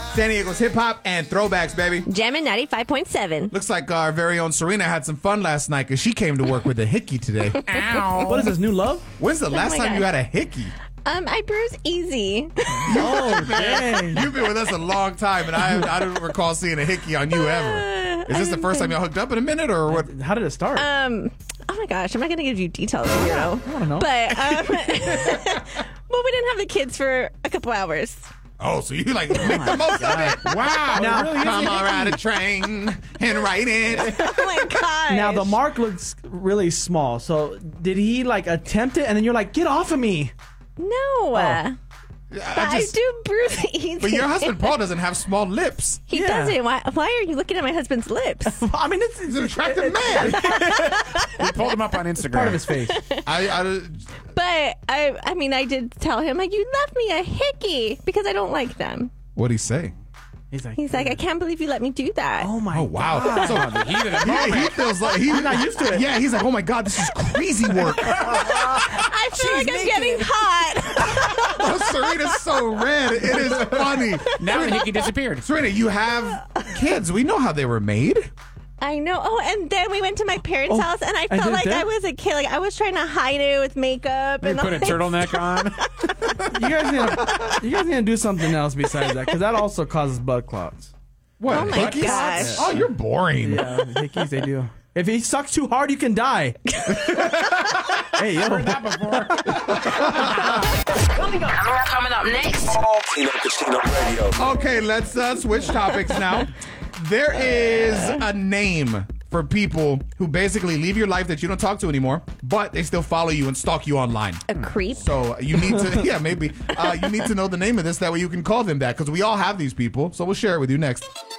San Diego's hip hop and throwbacks, baby. Jammin' 95.7. Looks like our very own Serena had some fun last night because she came to work with a hickey today. Ow. What is this, new love? When's the last my time God. you had a hickey? I bruise easy. Oh, dang. You've been with us a long time, and I don't recall seeing a hickey on you ever. Is this the first time y'all hooked up in a minute, or what? How did it start? Oh my gosh, I'm not going to give you details, you know. I don't know. But, well, we didn't have the kids for a couple hours. Oh, so you like make the most of it? Wow! Now- Really come on, ride a train and write it. Oh my gosh. Now, the mark looks really small. So, did he, like, attempt it, and then you're like, get off of me? No. I do bruise easy. But your husband Paul doesn't have small lips. He Yeah. doesn't. Why are you looking at my husband's lips? I mean, He's an attractive man. We pulled him up on Instagram. part of his face. But I did tell him, like, you left me a hickey because I don't like them. What'd he say? He's like, I can't believe you let me do that. oh my Oh wow! God. So the heat of the he moment. feels like he's not used to it. Yeah, he's like, oh my god, this is crazy work. I feel like I'm getting hot. Oh, Serena's so red. It is funny. Now the hickey disappeared. Serena, you have kids. We know how they were made. I know. Oh, and then we went to my parents' Oh, house, and I and felt did like that? I was a kid. Like I was trying to hide it with makeup You and put a all that turtleneck on. You guys need to do something else besides that, because that also causes blood clots. What? Oh my hickeys? gosh. Oh, you're boring. Yeah, hickeys, they do. If he sucks too hard, you can die. Hey, yo. That before. Coming up next. Tino Casino Radio. Okay, let's switch topics now. There is a name for people who basically leave your life that you don't talk to anymore, but they still follow you and stalk you online. A creep. So you need to, yeah, maybe. You need to know the name of this. That way you can call them that, because we all have these people. So we'll share it with you next.